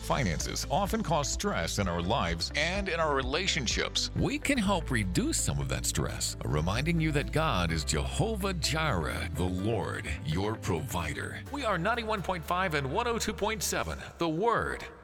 Finances often cause stress in our lives and in our relationships. We can help reduce some of that stress, reminding you that God is Jehovah Jireh, the Lord, your provider. We are 91.5 and 102.7, The Word.